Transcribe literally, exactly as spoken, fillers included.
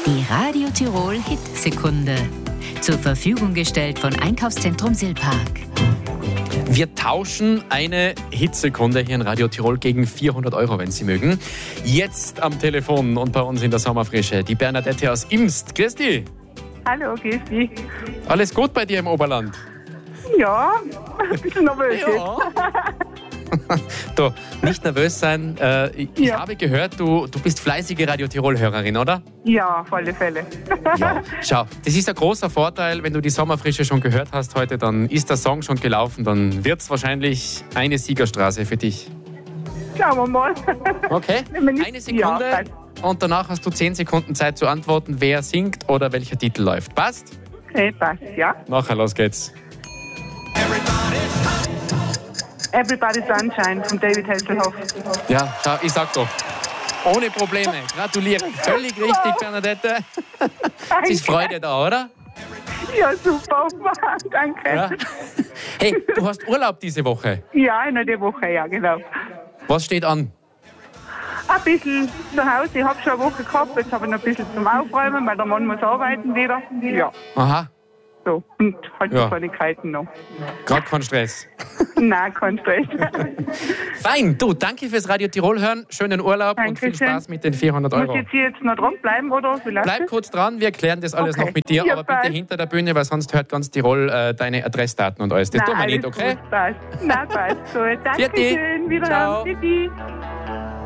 Die Radio Tirol Hitsekunde. Zur Verfügung gestellt von Einkaufszentrum Silpark. Wir tauschen eine Hitsekunde hier in Radio Tirol gegen vierhundert Euro, wenn Sie mögen. Jetzt am Telefon und bei uns in der Sommerfrische die Bernadette aus Imst. Grüß dich. Hallo, grüß dich. Alles gut bei dir im Oberland? Ja, ein bisschen nervös. Ja. Du, nicht nervös sein. Äh, ich Ja. habe gehört, du, du bist fleißige Radio Tirol-Hörerin, oder? Ja, auf alle Fälle. Ja. Schau, das ist ein großer Vorteil, wenn du die Sommerfrische schon gehört hast heute, dann ist der Song schon gelaufen, dann wird es wahrscheinlich eine Siegerstraße für dich. Schauen wir mal. Okay, Wenn wir nicht- eine Sekunde Ja, passt. und danach hast du zehn Sekunden Zeit zu antworten, wer singt oder welcher Titel läuft. Passt? Okay, passt, ja. Nachher, los geht's. Everybody's Sunshine von David Hasselhoff. Ja, schau, ich sag doch. Ohne Probleme. Gratuliere. Völlig richtig, Bernadette. Es ist Freude da, oder? Ja, super. Danke. Ja. Hey, du hast Urlaub diese Woche. Ja, in der Woche, ja, genau. Was steht an? Ein bisschen zu Hause. Ich habe schon eine Woche gehabt. Jetzt habe ich noch ein bisschen zum Aufräumen, weil der Mann muss arbeiten wieder. Ja, Aha, so. Und halt Ja. die Kleinigkeiten noch. gerade kein Stress. Nein, kein Stress. Fein, du, danke fürs Radio Tirol hören. Schönen Urlaub und viel Dankeschön. Spaß mit den vierhundert Muss Euro. ich jetzt hier jetzt noch dranbleiben, oder? Wie läuft Bleib das? kurz dran, wir klären das alles Okay. noch mit dir, Ja, aber bitte passt. hinter der Bühne, weil sonst hört ganz Tirol äh, deine Adressdaten und alles. Das tun wir Nein, nicht, alles okay? gut, passt. Nein, passt. Gut. Vierte. Dankeschön. Wiederhören. Ciao. Tschüssi.